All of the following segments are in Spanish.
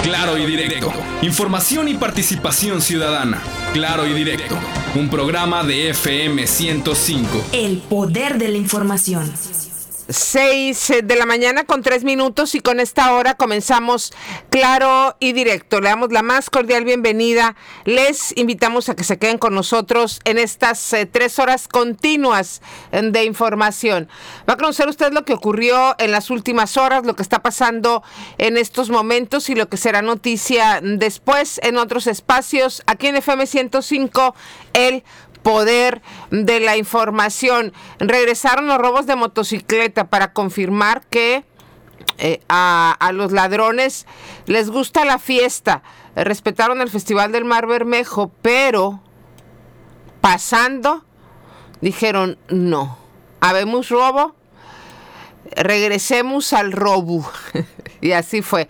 Claro y directo. Información y participación ciudadana. Claro y directo. Un programa de FM 105. El poder de la información. 6 de la mañana con 3 minutos y con esta hora comenzamos Claro y Directo. Le damos la más cordial bienvenida. Les invitamos a que se queden con nosotros en estas 3 horas continuas de información. Va a conocer usted lo que ocurrió en las últimas horas, lo que está pasando en estos momentos y lo que será noticia después en otros espacios. Aquí en FM 105, el poder de la información. Regresaron los robos de motocicleta para confirmar que a los ladrones les gusta la fiesta. Respetaron el Festival del Mar Bermejo, pero pasando dijeron no, habemos robo, regresemos al robo. Y así fue.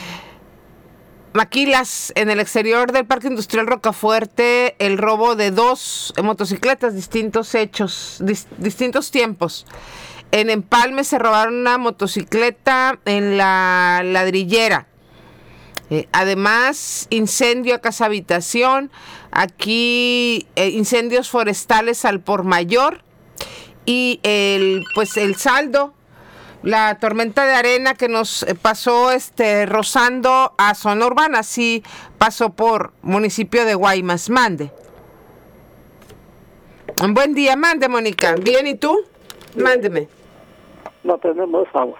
Maquilas en el exterior del Parque Industrial Rocafuerte, el robo de 2 motocicletas, distintos hechos, distintos tiempos. En Empalme se robaron una motocicleta en la Ladrillera. Además, incendio a casa habitación, aquí incendios forestales al por mayor y el saldo. La tormenta de arena que nos pasó rozando a zona urbana, sí pasó por municipio de Guaymas. Mande. Un buen día, mande, Mónica. Bien, ¿y tú? Mándeme. No tenemos agua.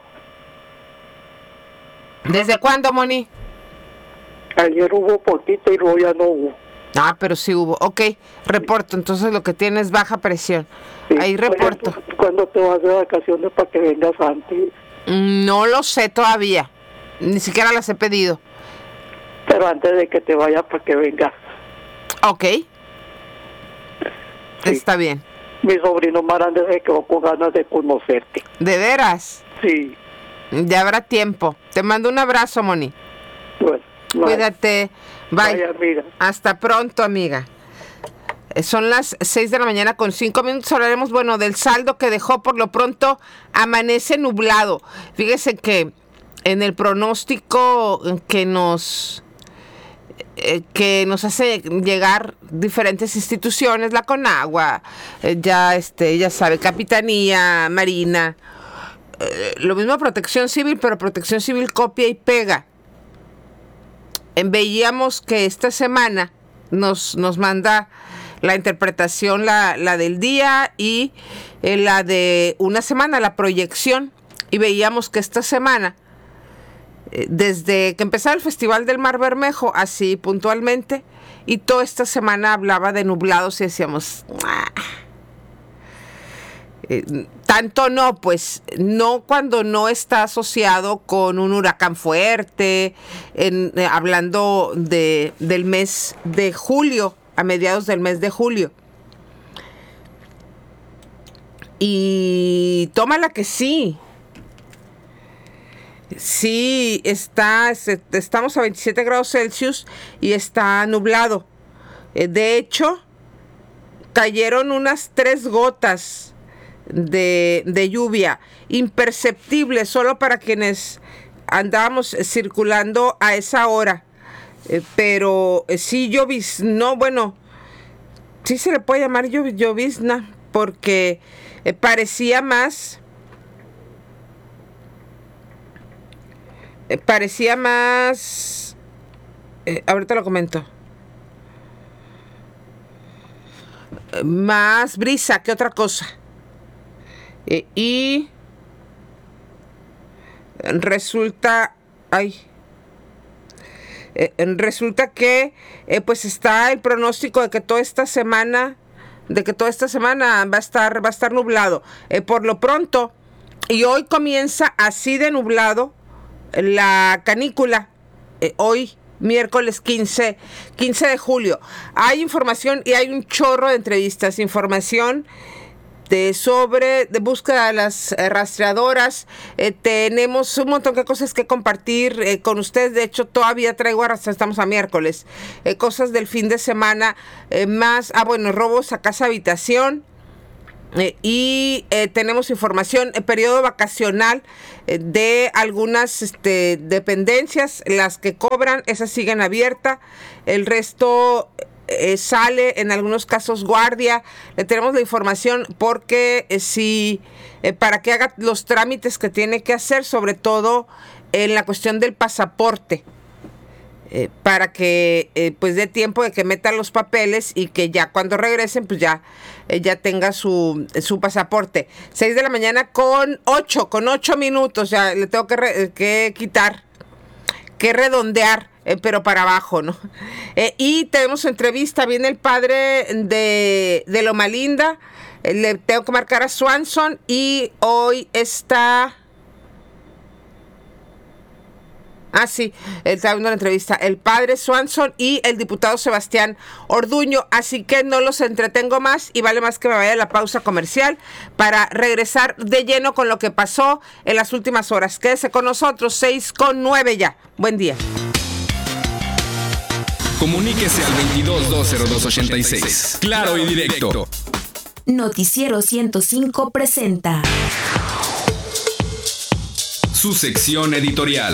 ¿Desde cuándo, Moni? Ayer hubo poquito y luego ya no hubo. Ah, pero sí hubo. Ok, reporto. Entonces lo que tiene es baja presión. Sí. Ahí reporto. ¿Cuándo te vas de vacaciones para que vengas antes? No lo sé todavía. Ni siquiera las he pedido. Pero antes de que te vayas para que vengas. Ok. Sí. Está bien. Mi sobrino más grande se quedó con ganas de conocerte. ¿De veras? Sí. Ya habrá tiempo. Te mando un abrazo, Moni. Bueno. Cuídate. Bye. Bye, amiga. Hasta pronto, amiga. Son las 6 de la mañana con 5 minutos. Hablaremos, del saldo que dejó. Por lo pronto, amanece nublado. Fíjese que en el pronóstico que nos hace llegar diferentes instituciones, la Conagua, ya sabe, Capitanía, Marina, lo mismo Protección Civil, pero Protección Civil copia y pega. Veíamos que esta semana nos manda la interpretación, la del día y la de una semana, la proyección. Y veíamos que esta semana, desde que empezaba el Festival del Mar Bermejo, así puntualmente, y toda esta semana hablaba de nublados y decíamos, tanto no, pues no cuando no está asociado con un huracán fuerte, hablando del mes de julio, a mediados del mes de julio. Y tómala que sí. Sí, estamos a 27 grados Celsius y está nublado. De hecho, cayeron unas 3 gotas de lluvia, imperceptible solo para quienes andábamos circulando a esa hora, pero sí lloviznó, sí se le puede llamar llovizna, porque parecía más ahorita lo comento, más brisa que otra cosa. Y resulta que pues está el pronóstico de que toda esta semana va a estar nublado. Por lo pronto, y hoy comienza así de nublado la canícula. Hoy miércoles 15 de julio. Hay información y hay un chorro de entrevistas, información de búsqueda de las rastreadoras. Tenemos un montón de cosas que compartir con ustedes. De hecho, todavía traigo estamos a miércoles, cosas del fin de semana, más, robos a casa habitación, Y tenemos información, periodo vacacional de algunas dependencias, las que cobran, esas siguen abiertas, el resto sale, en algunos casos guardia. Le tenemos la información porque para que haga los trámites que tiene que hacer, sobre todo en la cuestión del pasaporte. Para que pues dé tiempo de que metan los papeles y que ya cuando regresen pues ya tenga su pasaporte. 6 de la mañana con 8 minutos, ya le tengo que quitar, que redondear, pero para abajo, ¿no? Y tenemos entrevista, viene el padre de Loma Linda, le tengo que marcar a Swanson y hoy está... sí, está viendo la entrevista el padre Swanson y el diputado Sebastián Orduño, así que no los entretengo más y vale más que me vaya a la pausa comercial para regresar de lleno con lo que pasó en las últimas horas. Quédese con nosotros, 6:09 ya. Buen día. Comuníquese al 22-202-86. Claro y directo. Noticiero 105 presenta su sección editorial.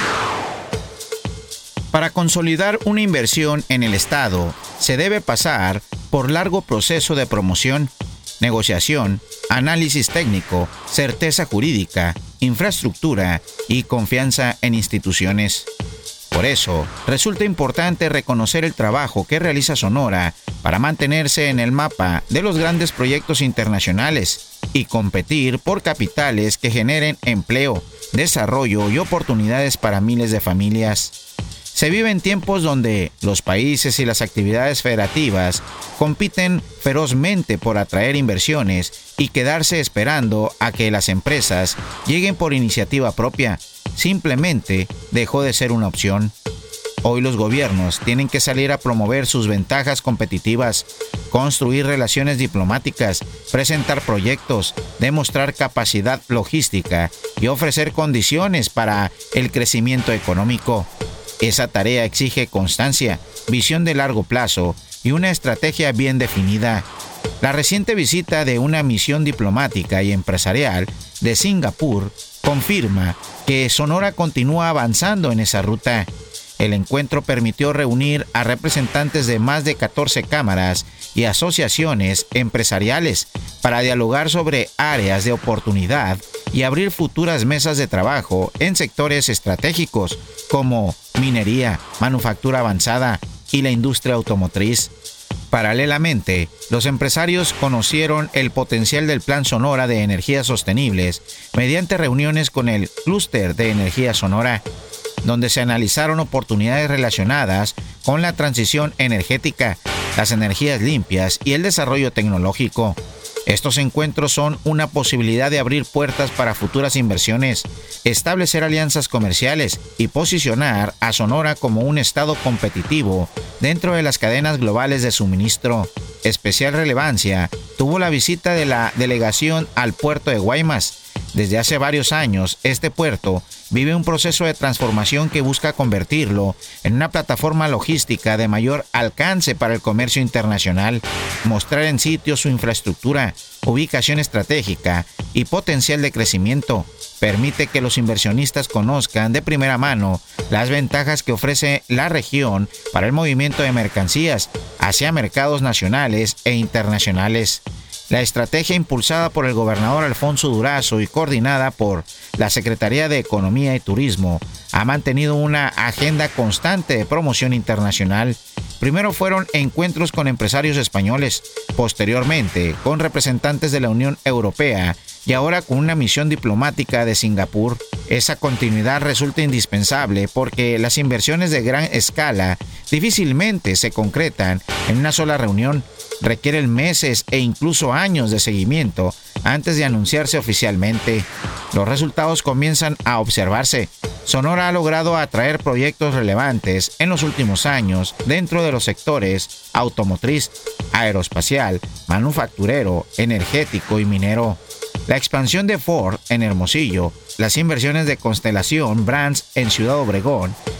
Para consolidar una inversión en el Estado, se debe pasar por largo proceso de promoción, negociación, análisis técnico, certeza jurídica, infraestructura y confianza en instituciones. Por eso, resulta importante reconocer el trabajo que realiza Sonora para mantenerse en el mapa de los grandes proyectos internacionales y competir por capitales que generen empleo, desarrollo y oportunidades para miles de familias. Se vive en tiempos donde los países y las actividades federativas compiten ferozmente por atraer inversiones y quedarse esperando a que las empresas lleguen por iniciativa propia. Simplemente dejó de ser una opción. Hoy los gobiernos tienen que salir a promover sus ventajas competitivas, construir relaciones diplomáticas, presentar proyectos, demostrar capacidad logística y ofrecer condiciones para el crecimiento económico. Esa tarea exige constancia, visión de largo plazo y una estrategia bien definida. La reciente visita de una misión diplomática y empresarial de Singapur confirma que Sonora continúa avanzando en esa ruta. El encuentro permitió reunir a representantes de más de 14 cámaras y asociaciones empresariales para dialogar sobre áreas de oportunidad y abrir futuras mesas de trabajo en sectores estratégicos como minería, manufactura avanzada y la industria automotriz. Paralelamente, los empresarios conocieron el potencial del Plan Sonora de Energías Sostenibles mediante reuniones con el Clúster de Energía Sonora, donde se analizaron oportunidades relacionadas con la transición energética, las energías limpias y el desarrollo tecnológico. Estos encuentros son una posibilidad de abrir puertas para futuras inversiones, establecer alianzas comerciales y posicionar a Sonora como un estado competitivo dentro de las cadenas globales de suministro. Especial relevancia tuvo la visita de la delegación al puerto de Guaymas. Desde hace varios años, este puerto vive un proceso de transformación que busca convertirlo en una plataforma logística de mayor alcance para el comercio internacional, mostrar en sitio su infraestructura, ubicación estratégica y potencial de crecimiento. Permite que los inversionistas conozcan de primera mano las ventajas que ofrece la región para el movimiento de mercancías hacia mercados nacionales e internacionales. La estrategia impulsada por el gobernador Alfonso Durazo y coordinada por la Secretaría de Economía y Turismo ha mantenido una agenda constante de promoción internacional. Primero fueron encuentros con empresarios españoles, posteriormente con representantes de la Unión Europea y ahora con una misión diplomática de Singapur. Esa continuidad resulta indispensable porque las inversiones de gran escala difícilmente se concretan en una sola reunión. Requieren meses e incluso años de seguimiento antes de anunciarse oficialmente. Los resultados comienzan a observarse. Sonora ha logrado atraer proyectos relevantes en los últimos años dentro de los sectores automotriz, aeroespacial, manufacturero, energético y minero. La expansión de Ford en Hermosillo, las inversiones de Constelación Brands en Ciudad Obregón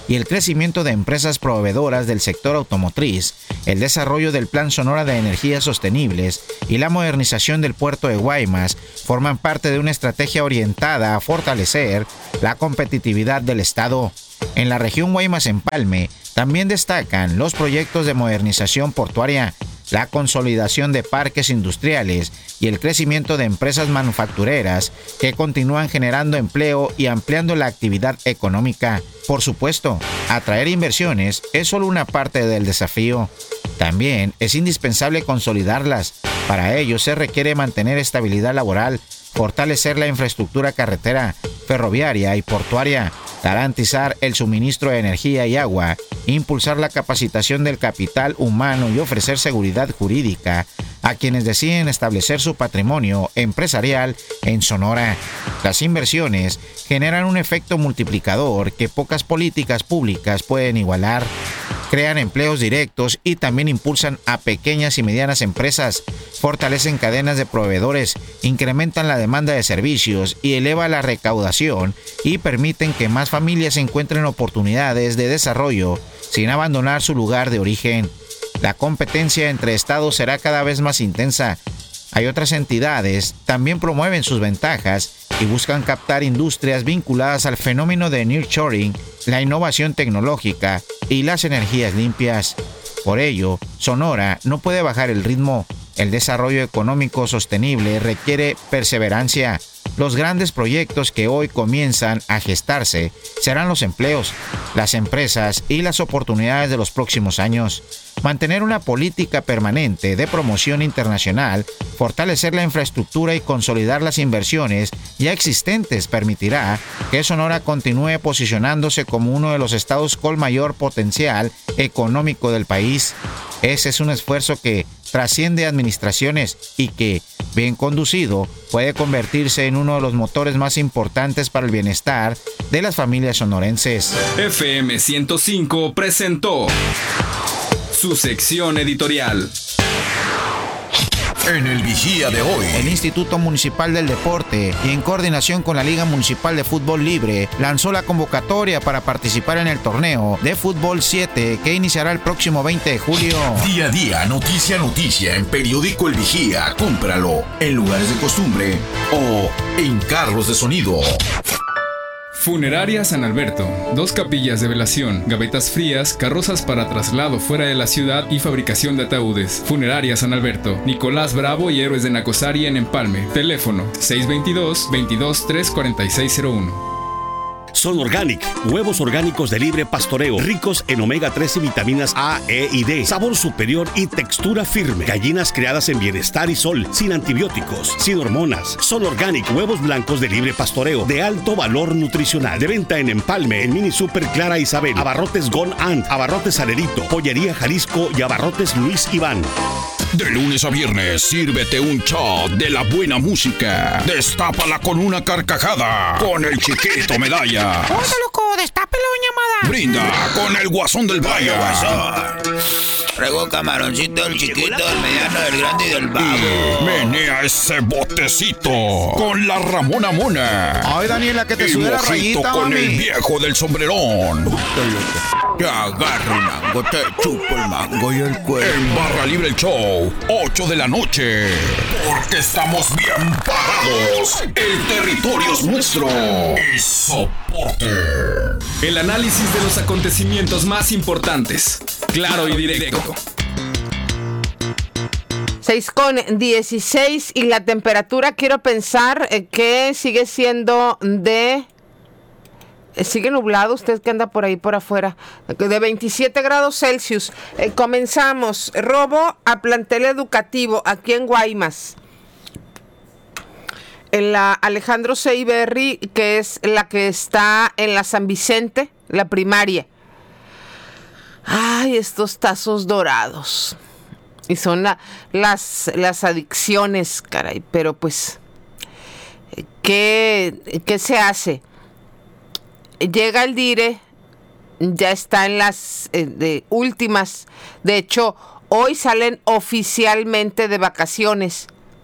y el crecimiento de empresas proveedoras del sector automotriz, el desarrollo del Plan Sonora de Energías Sostenibles y la modernización del puerto de Guaymas forman parte de una estrategia orientada a fortalecer la competitividad del Estado. En la región Guaymas-Empalme también destacan los proyectos de modernización portuaria, la consolidación de parques industriales y el crecimiento de empresas manufactureras que continúan generando empleo y ampliando la actividad económica. Por supuesto, atraer inversiones es solo una parte del desafío. También es indispensable consolidarlas. Para ello se requiere mantener estabilidad laboral, fortalecer la infraestructura carretera, ferroviaria y portuaria, garantizar el suministro de energía y agua, impulsar la capacitación del capital humano y ofrecer seguridad jurídica a quienes deciden establecer su patrimonio empresarial en Sonora. Las inversiones generan un efecto multiplicador que pocas políticas públicas pueden igualar. Crean empleos directos y también impulsan a pequeñas y medianas empresas, fortalecen cadenas de proveedores, incrementan la demanda de servicios y elevan la recaudación y permiten que más familias encuentren oportunidades de desarrollo sin abandonar su lugar de origen. La competencia entre estados será cada vez más intensa. Hay otras entidades también promueven sus ventajas y buscan captar industrias vinculadas al fenómeno de nearshoring, la innovación tecnológica y las energías limpias. Por ello, Sonora no puede bajar el ritmo. El desarrollo económico sostenible requiere perseverancia. Los grandes proyectos que hoy comienzan a gestarse serán los empleos, las empresas y las oportunidades de los próximos años. Mantener una política permanente de promoción internacional, fortalecer la infraestructura y consolidar las inversiones ya existentes permitirá que Sonora continúe posicionándose como uno de los estados con mayor potencial económico del país. Ese es un esfuerzo que trasciende administraciones y que, bien conducido, puede convertirse en uno de los motores más importantes para el bienestar de las familias sonorenses. FM 105 presentó su sección editorial. En el Vigía de hoy, El Instituto Municipal del Deporte y en coordinación con la Liga Municipal de Fútbol Libre lanzó la convocatoria para participar en el torneo de Fútbol 7 que iniciará el próximo 20 de julio. día a día, noticia a noticia en Periódico El Vigía. Cómpralo en lugares de costumbre o en carros de sonido. Funeraria San Alberto, 2 capillas de velación, gavetas frías, carrozas para traslado fuera de la ciudad y fabricación de ataúdes. Funeraria San Alberto, Nicolás Bravo y Héroes de Nacosari en Empalme. Teléfono 622-22-34601. Son Organic, huevos orgánicos de libre pastoreo, ricos en omega 3 y vitaminas A, E y D, sabor superior y textura firme. Gallinas criadas en bienestar y sol, sin antibióticos, sin hormonas. Son Organic, huevos blancos de libre pastoreo, de alto valor nutricional. De venta en Empalme, en Mini Super Clara Isabel, Abarrotes Gon Ant, Abarrotes Alerito, Pollería Jalisco y Abarrotes Luis Iván. De lunes a viernes, sírvete un shot de la buena música. Destápala con una carcajada con el Chiquito Medalla. ¡Oye, loco! ¡Destápelo, llamada! Brinda con el Guasón del Valle. Traigo camaroncito, el chiquito, el mediano, el grande y del vago. Menea ese botecito con la Ramona Mona. Ay, Daniela, que te Y sube la mojito rayita, con mami. el viejo del sombrerón. Te agarro el mango, te chupo el mango y el cuero. En Barra Libre el Show, 8 de la noche. Porque estamos bien parados. El territorio es nuestro. Y soporte. El análisis de los acontecimientos más importantes. Claro y directo. 6:16 y la temperatura quiero pensar que sigue siendo de... Sigue nublado, usted que anda por ahí por afuera, de 27 grados Celsius. Comenzamos. Robo a plantel educativo aquí en Guaymas. En la Alejandro Seiberri, que es la que está en la San Vicente, la primaria. Ay, estos tazos dorados. Y son las adicciones, caray. Pero pues, ¿qué se hace? Llega el dire, ya está en las últimas. De hecho, hoy salen oficialmente de vacaciones.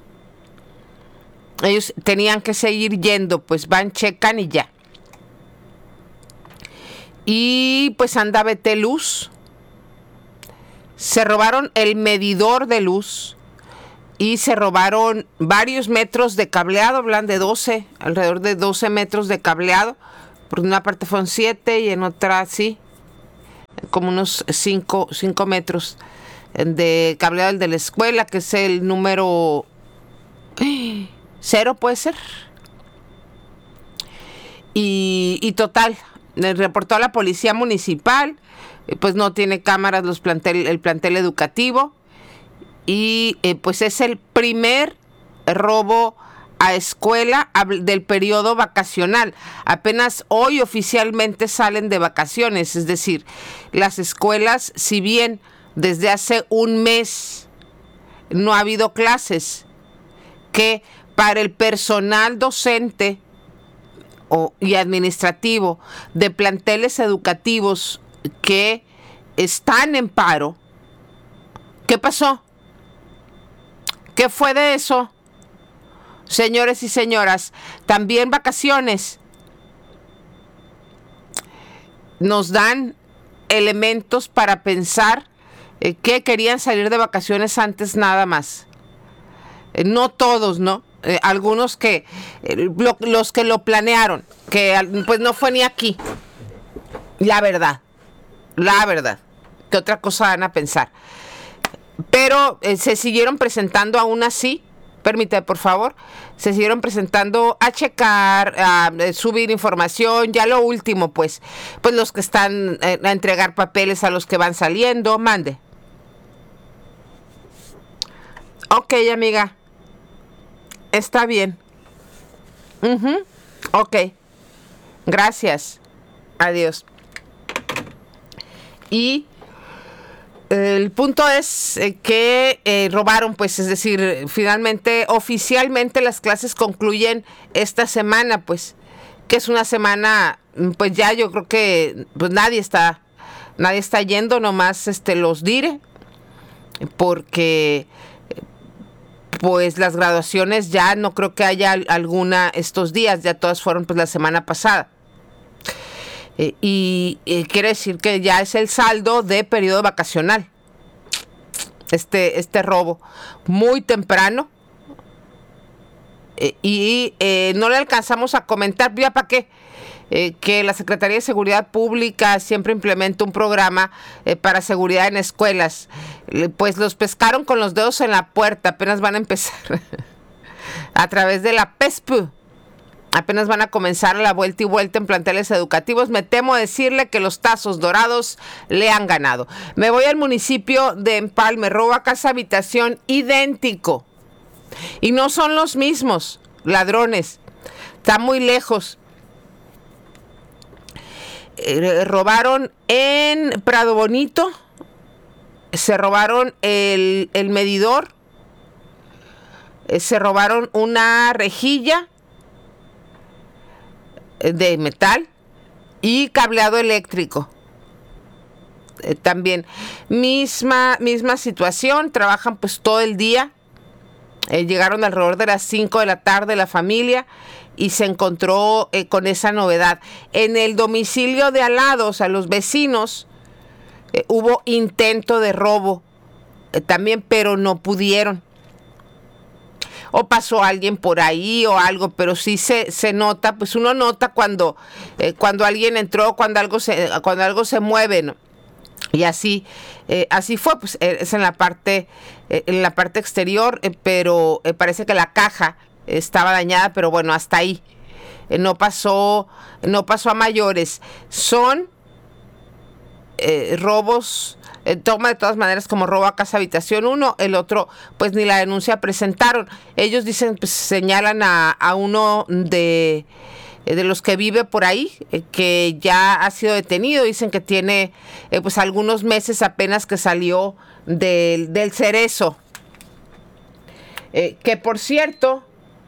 Ellos tenían que seguir yendo, pues van, checan y ya. y pues anda vete luz. Se robaron el medidor de luz y se robaron varios metros de cableado, hablan de 12, alrededor de 12 metros de cableado. Por una parte fueron 7 y en otra sí, como unos 5 metros de cableado del de la escuela, que es el número 0, puede ser. Y total, reportó a la policía municipal, pues no tiene cámaras el plantel educativo, y pues es el primer robo a escuela del periodo vacacional. Apenas hoy oficialmente salen de vacaciones, es decir, las escuelas, si bien desde hace un mes no ha habido clases, que para el personal docente y administrativo de planteles educativos que están en paro, ¿qué pasó? ¿Qué fue de eso? Señores y señoras, también vacaciones nos dan elementos para pensar que querían salir de vacaciones antes nada más. No todos, ¿no? Algunos que, los que lo planearon, que pues no fue ni aquí. La verdad, ¿qué otra cosa van a pensar? Pero se siguieron presentando aún así. Permítame, por favor. Se siguieron presentando a checar, a subir información. Ya lo último, pues los que están a entregar papeles a los que van saliendo. Mande. Ok, amiga. Está bien. Ok. Gracias. Adiós. Y el punto es que robaron, pues, es decir, finalmente, oficialmente las clases concluyen esta semana, pues, que es una semana, pues ya yo creo que pues nadie está yendo, nomás los diré, porque pues las graduaciones ya no creo que haya alguna estos días, ya todas fueron pues la semana pasada. Y quiere decir que ya es el saldo de periodo vacacional. Este robo muy temprano. Y no le alcanzamos a comentar, ya para qué, que la Secretaría de Seguridad Pública siempre implementa un programa para seguridad en escuelas. Pues los pescaron con los dedos en la puerta, apenas van a empezar a través de la PESP. Apenas van a comenzar la vuelta y vuelta en planteles educativos. Me temo decirle que los tazos dorados le han ganado. Me voy al municipio de Empalme. Robo a casa habitación idéntico. Y no son los mismos ladrones. Está muy lejos. Robaron en Prado Bonito. Se robaron el medidor. Se robaron una rejilla de metal y cableado eléctrico. También misma situación, trabajan pues todo el día. Llegaron alrededor de las 5 de la tarde la familia y se encontró con esa novedad. En el domicilio de al lado, o sea, los vecinos, hubo intento de robo también, pero no pudieron. O pasó alguien por ahí o algo, pero sí se nota, pues uno nota cuando alguien entró, cuando algo se mueve, ¿no? Y así fue, pues es en la parte exterior, pero parece que la caja estaba dañada, pero bueno, hasta ahí. No pasó a mayores. Son robos, toma de todas maneras como robo a casa habitación uno, el otro pues ni la denuncia presentaron. Ellos dicen, pues señalan a uno de los que vive por ahí, que ya ha sido detenido. Dicen que tiene pues algunos meses apenas que salió del Cerezo. Que por cierto,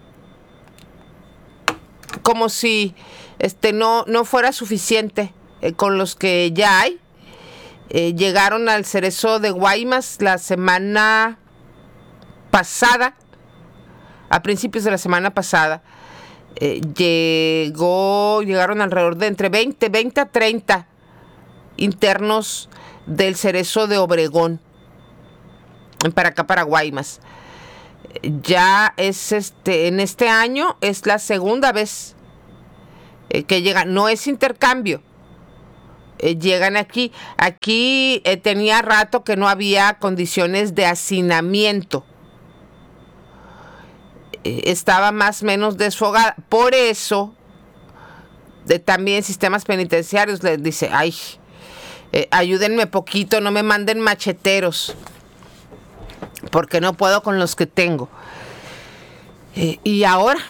como si no fuera suficiente con los que ya hay, llegaron al Cerezo de Guaymas la semana pasada, a principios de la semana pasada. Llegaron alrededor de entre 20 a 30 internos del Cerezo de Obregón, para acá, para Guaymas. Ya es en este año es la segunda vez que llegan, no es intercambio, llegan aquí. Aquí tenía rato que no había condiciones de hacinamiento, estaba más o menos desfogada, por eso también sistemas penitenciarios les dice, ay, ayúdenme poquito, no me manden macheteros, porque no puedo con los que tengo. Y ahora,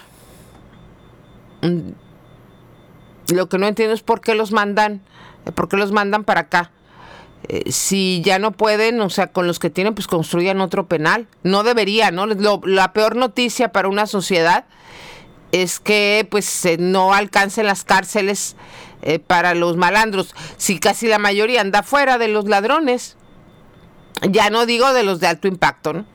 lo que no entiendo es por qué los mandan para acá. Si ya no pueden, o sea, con los que tienen, pues construyan otro penal. No debería, ¿no? La peor noticia para una sociedad es que pues no alcancen las cárceles para los malandros. Si casi la mayoría anda fuera de los ladrones, ya no digo de los de alto impacto, ¿no?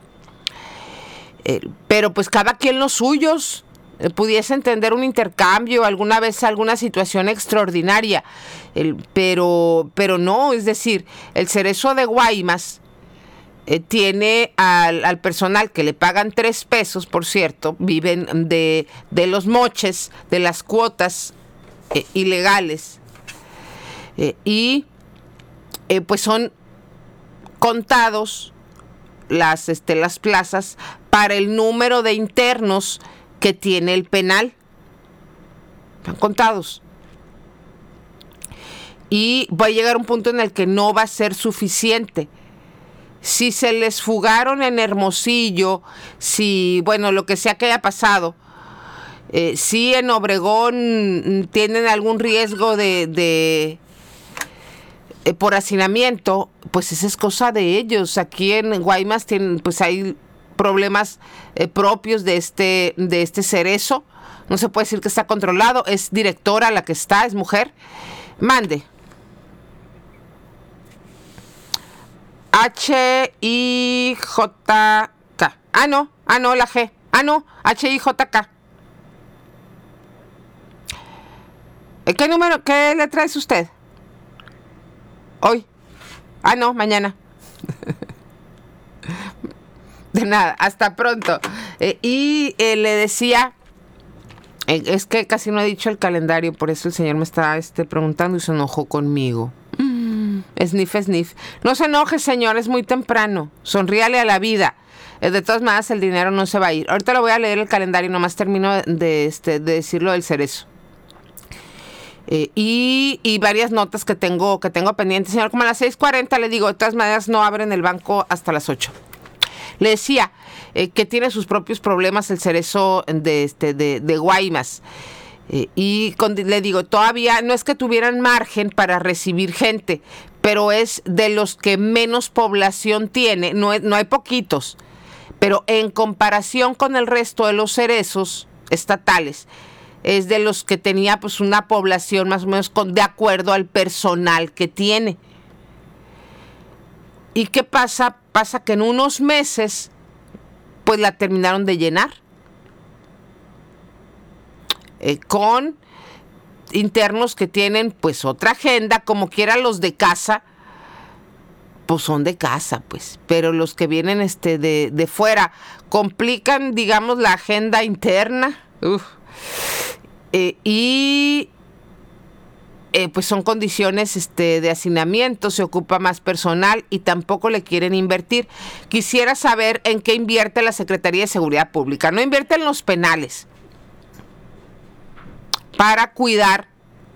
Pero pues cada quien los suyos. Pudiese entender un intercambio, alguna vez alguna situación extraordinaria, pero no, es decir, el Cerezo de Guaymas tiene al personal que le pagan 3 pesos, por cierto, viven de los moches, de las cuotas ilegales, y pues son contados las plazas para el número de internos que tiene el penal. Están contados. Y va a llegar un punto en el que no va a ser suficiente. Si se les fugaron en Hermosillo, si, bueno, lo que sea que haya pasado, si en Obregón tienen algún riesgo de por hacinamiento, pues esa es cosa de ellos. Aquí en Guaymas pues hay problemas propios de este cerezo. No se puede decir que está controlado. Es directora la que está, es mujer. Mande. H-I-J-K. Ah, no, la G. Ah, no, H-I-J-K. ¿Qué número, qué letra es usted? Hoy. Ah, no, mañana. De nada, hasta pronto. Y le decía, es que casi no he dicho el calendario, por eso el señor me está preguntando y se enojó conmigo. Sniff. No se enoje, señor, es muy temprano. Sonríale a la vida. De todas maneras, el dinero no se va a ir. Ahorita le voy a leer el calendario, nomás termino de decirlo del cerezo. Y varias notas que tengo pendientes, señor. Como a las 6:40 le digo, de todas maneras no abren el banco hasta las 8. Le decía que tiene sus propios problemas el cerezo de Guaymas. Le digo, todavía no es que tuvieran margen para recibir gente, pero es de los que menos población tiene. No hay poquitos, pero en comparación con el resto de los cerezos estatales, es de los que tenía pues una población más o menos de acuerdo al personal que tiene. ¿Y qué pasa? Pasa que en unos meses pues la terminaron de llenar con internos que tienen pues otra agenda, como quiera. Los de casa pues son de casa, pues, pero los que vienen de fuera complican, digamos, la agenda interna. Pues son condiciones de hacinamiento, se ocupa más personal y tampoco le quieren invertir. Quisiera saber en qué invierte la Secretaría de Seguridad Pública. No invierte en los penales para cuidar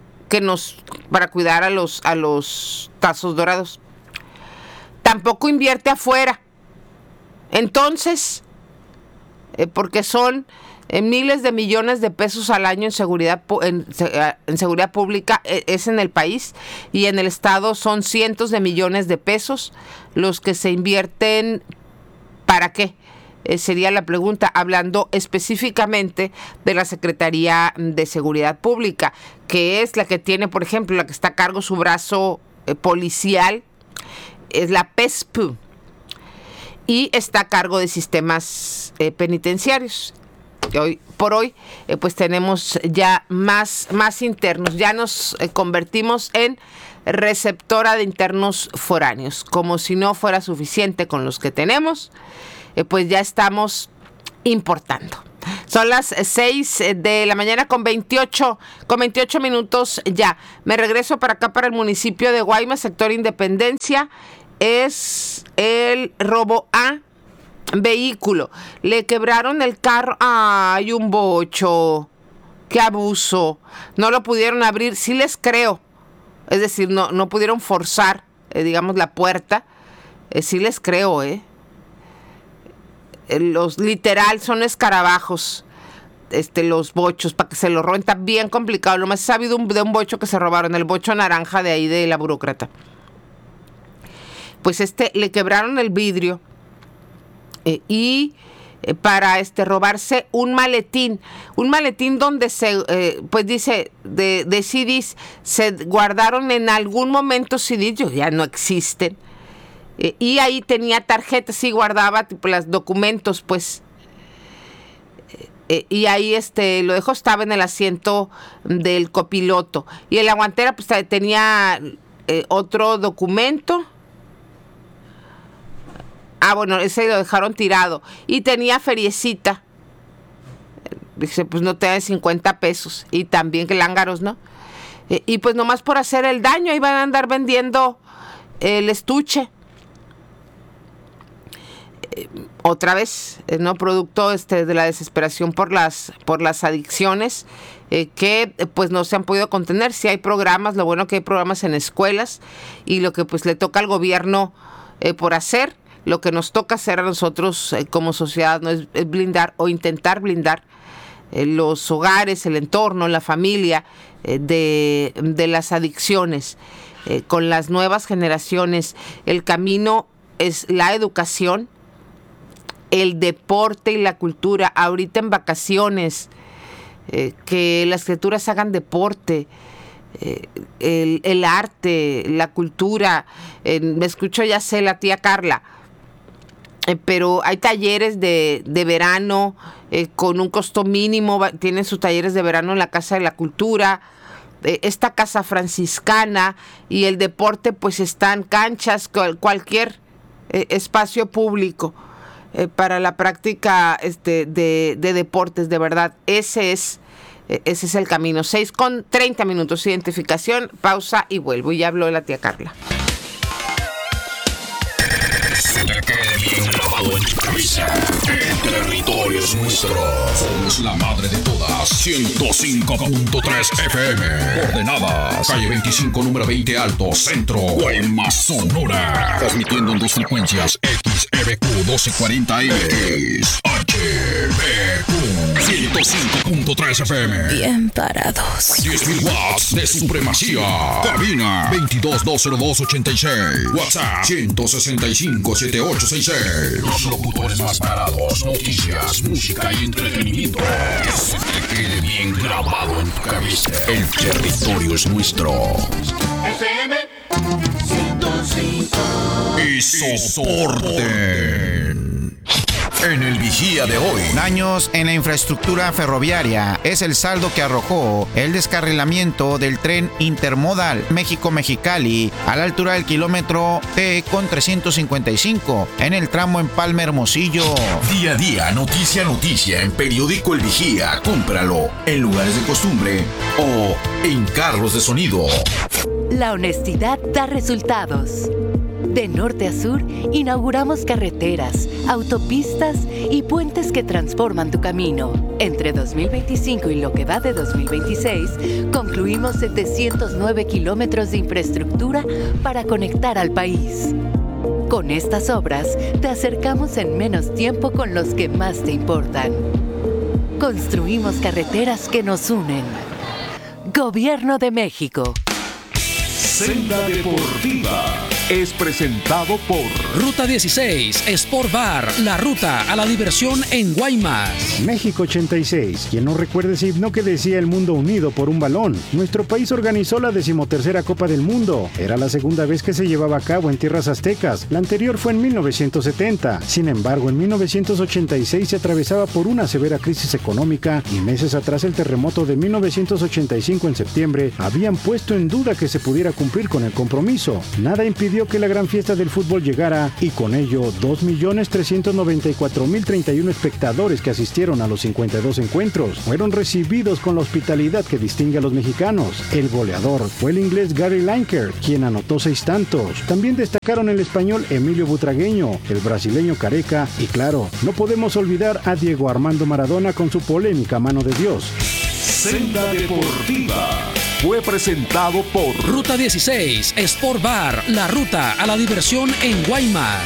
a los tazos dorados. Tampoco invierte afuera. Entonces, porque son miles de millones de pesos al año en seguridad pública, es en el país, y en el estado son cientos de millones de pesos los que se invierten. ¿Para qué? Sería la pregunta, hablando específicamente de la Secretaría de Seguridad Pública, que es la que tiene, por ejemplo, la que está a cargo su brazo policial, es la PESP, y está a cargo de sistemas penitenciarios. Hoy por hoy pues tenemos ya más internos, ya nos convertimos en receptora de internos foráneos. Como si no fuera suficiente con los que tenemos, pues ya estamos importando. Son las 6 de la mañana con 28 minutos ya. Me regreso para acá, para el municipio de Guaymas, sector Independencia. Es el robo a vehículo. Le quebraron el carro. ¡Ay, un bocho! ¡Qué abuso! No lo pudieron abrir. Sí les creo. Es decir, no pudieron forzar, digamos, la puerta. Sí les creo, Los literal son escarabajos, los bochos, para que se lo roben. Está bien complicado. Lo más he sabido de un bocho que se robaron, el bocho naranja de ahí de la burócrata. Pues le quebraron el vidrio y para robarse un maletín donde pues dice de CDs, se guardaron en algún momento CDs, ya no existen. Y ahí tenía tarjetas, sí, guardaba tipo los documentos, pues. Y ahí lo dejó, estaba en el asiento del copiloto. Y en la guantera pues tenía otro documento. Bueno, ese lo dejaron tirado. Y tenía feriecita. Dice, pues no te dan 50 pesos. Y también que lángaros, ¿no? Y pues nomás por hacer el daño, ahí van a andar vendiendo el estuche. Otra vez, ¿no? Producto de la desesperación por las adicciones que pues no se han podido contener. Si hay programas, lo bueno que hay programas en escuelas, y lo que pues le toca al gobierno por hacer, lo que nos toca hacer a nosotros como sociedad, ¿no? es blindar o intentar blindar los hogares, el entorno, la familia de las adicciones. Con las nuevas generaciones, el camino es la educación, el deporte y la cultura. Ahorita en vacaciones, que las criaturas hagan deporte, el arte, la cultura. Me escuchó, ya sé, la tía Carla, pero hay talleres de verano con un costo mínimo. Tienen sus talleres de verano en la Casa de la Cultura, esta casa franciscana. Y el deporte, pues están canchas, cualquier espacio público para la práctica de deportes, de verdad. Ese es el camino. 6:30, identificación, pausa y vuelvo. Y ya habló la tía Carla. Se te quede bien grabado en tu cabeza. El territorio es nuestro. Somos la madre de todas. 105.3 FM. Coordenadas: calle 25, número 20 Alto, Centro, Guaymas, Sonora. Transmitiendo en dos frecuencias: XEBQ 1240M, HBQ 105.3 FM. Bien parados. 10.000 watts de supremacía. Cabina 22-202-86. WhatsApp 165-7866. Los locutores más parados. Noticias, música y entretenimiento. Que se te quede bien grabado en tu cabeza. El territorio es nuestro. FM 105. Y soporten. En el Vigía de hoy. Daños en la infraestructura ferroviaria es el saldo que arrojó el descarrilamiento del tren intermodal México-Mexicali a la altura del kilómetro T con 355 en el tramo Empalme Hermosillo. Día a día, noticia a noticia en Periódico El Vigía. Cómpralo en lugares de costumbre o en carros de sonido. La honestidad da resultados. De norte a sur, inauguramos carreteras, autopistas y puentes que transforman tu camino. Entre 2025 y lo que va de 2026, concluimos 709 kilómetros de infraestructura para conectar al país. Con estas obras, te acercamos en menos tiempo con los que más te importan. Construimos carreteras que nos unen. Gobierno de México. Senda Deportiva. es presentado por Ruta 16, Sport Bar, la ruta a la diversión en Guaymas. México 86. Quien no recuerde ese himno que decía el mundo unido por un balón. Nuestro país organizó la 13ª Copa del Mundo. Era la segunda vez que se llevaba a cabo en tierras aztecas. La anterior fue en 1970. Sin embargo, en 1986 se atravesaba por una severa crisis económica y meses atrás el terremoto de 1985 en septiembre habían puesto en duda que se pudiera cumplir con el compromiso. Nada impidió que la gran fiesta del fútbol llegara y con ello 2.394.031 espectadores que asistieron a los 52 encuentros fueron recibidos con la hospitalidad que distingue a los mexicanos. El goleador fue el inglés Gary Lineker, quien anotó 6 tantos. También destacaron el español Emilio Butragueño, el brasileño Careca y claro, no podemos olvidar a Diego Armando Maradona con su polémica mano de Dios. Senda Deportiva fue presentado por Ruta 16, Sport Bar, la ruta a la diversión en Guaymas.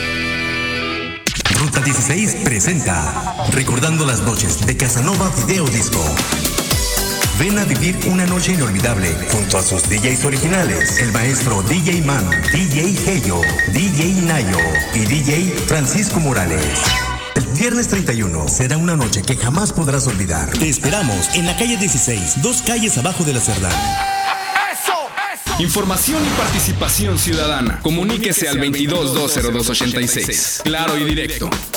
Ruta 16 presenta Recordando las noches de Casanova Video Disco. Ven a vivir una noche inolvidable junto a sus DJs originales, el maestro DJ Man, DJ Heyo, DJ Nayo y DJ Francisco Morales. El viernes 31 será una noche que jamás podrás olvidar. Te esperamos en la calle 16, 2 calles abajo de la Cerdán. Información y participación ciudadana. Comuníquese al 22-202-86. Claro y directo.